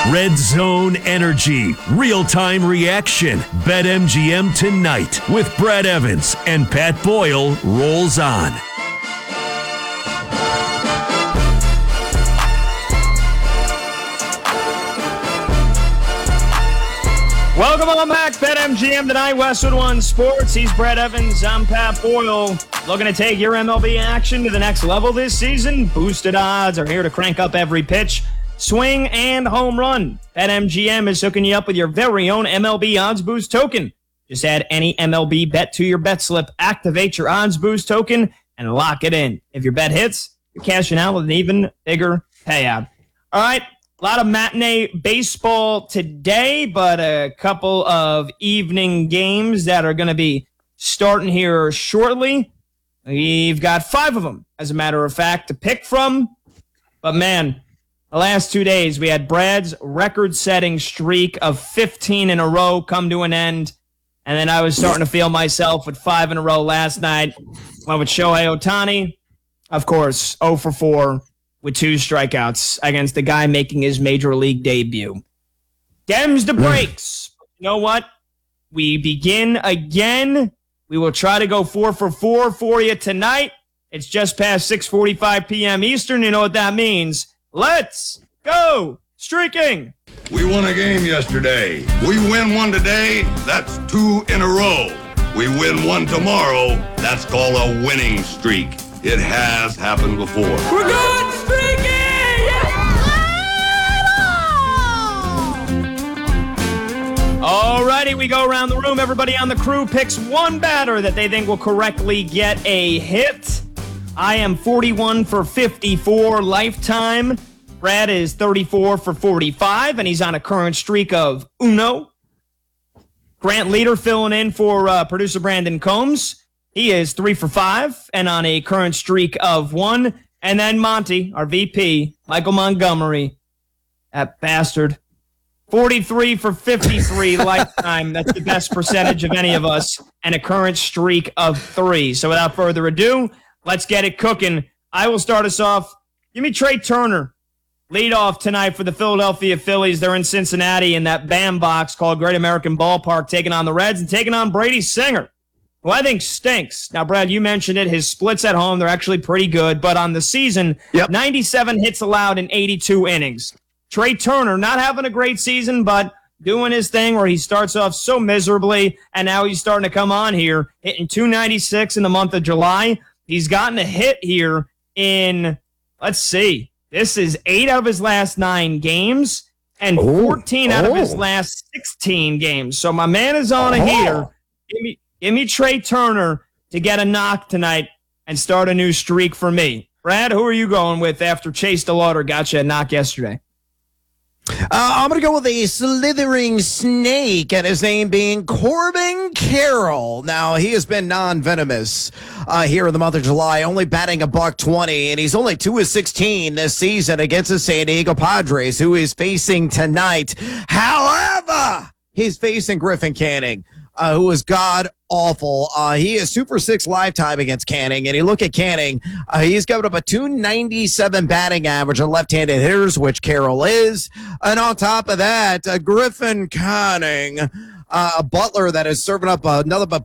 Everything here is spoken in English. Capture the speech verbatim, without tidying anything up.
Red Zone Energy, real-time reaction. BetMGM tonight with Brad Evans and Pat Boyle rolls on. Welcome on back, BetMGM tonight, Westwood One Sports. He's Brad Evans, I'm Pat Boyle. Looking to take your M L B action to the next level this season? Boosted odds are here to crank up every pitch, swing, and home run. BetMGM is hooking you up with your very own M L B Odds Boost token. Just add any M L B bet to your bet slip, activate your Odds Boost token, and lock it in. If your bet hits, you're cashing out with an even bigger payout. All right. A lot of matinee baseball today, but a couple of evening games that are going to be starting here shortly. We've got five of them, as a matter of fact, to pick from. But, man, the last two days, we had Brad's record-setting streak of fifteen in a row come to an end. And then I was starting to feel myself with five in a row last night. Went with Shohei Ohtani, of course, oh for four. With two strikeouts against the guy making his major league debut. Dems the breaks. You know what? We begin again. We will try to go four for four for you tonight. It's just past six forty-five p.m. Eastern. You know what that means. Let's go streaking. We won a game yesterday. We win one today. That's two in a row. We win one tomorrow. That's called a winning streak. It has happened before. We're good streaking! All righty, we go around the room. Everybody on the crew picks one batter that they think will correctly get a hit. I am forty-one for fifty-four lifetime. Brad is thirty-four for forty-five, and he's on a current streak of uno. Grant Leader filling in for uh, producer Brandon Combs. He is three for five and on a current streak of one. And then Monty, our V P, Michael Montgomery, that bastard, forty-three for fifty-three lifetime. That's the best percentage of any of us, and a current streak of three. So without further ado, let's get it cooking. I will start us off. Give me Trey Turner. Lead off tonight for the Philadelphia Phillies. They're in Cincinnati in that bandbox called Great American Ballpark, taking on the Reds and taking on Brady Singer, who I think stinks. Now, Brad, you mentioned it. His splits at home, they're actually pretty good. But on the season, yep. ninety-seven hits allowed in eighty-two innings. Trey Turner, not having a great season, but doing his thing where he starts off so miserably, and now he's starting to come on here, hitting two ninety-six in the month of July. He's gotten a hit here in, let's see, this is eight out of his last nine games and fourteen oh, out of his last sixteen games. So my man is on a oh. heater. Give me Give me Trey Turner to get a knock tonight and start a new streak for me. Brad, who are you going with after Chase DeLauder got you a knock yesterday? Uh, I'm going to go with a slithering snake, and his name being Corbin Carroll. Now, he has been non-venomous uh, here in the month of July, only batting a buck twenty, and he's only two of sixteen this season against the San Diego Padres, who is facing tonight. However, he's facing Griffin Canning, uh, who is god-awful. Uh, he is Super six lifetime against Canning, and you look at Canning, uh, he's given up a two ninety-seven batting average on left-handed hitters, which Carroll is. And on top of that, uh, Griffin Canning, uh, a Butler that is serving up another